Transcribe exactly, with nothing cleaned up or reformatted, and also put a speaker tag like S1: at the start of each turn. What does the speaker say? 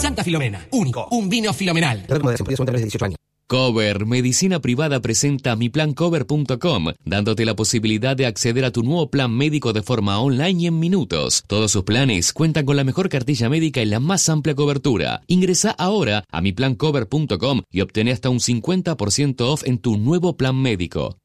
S1: Santa Filomena, único, un vino filomenal. dieciocho años.
S2: Cover Medicina Privada presenta mi plan cover punto com, dándote la posibilidad de acceder a tu nuevo plan médico de forma online y en minutos. Todos sus planes cuentan con la mejor cartilla médica y la más amplia cobertura. Ingresa ahora a mi plan cover punto com y obtén hasta un cincuenta por ciento off en tu nuevo plan médico.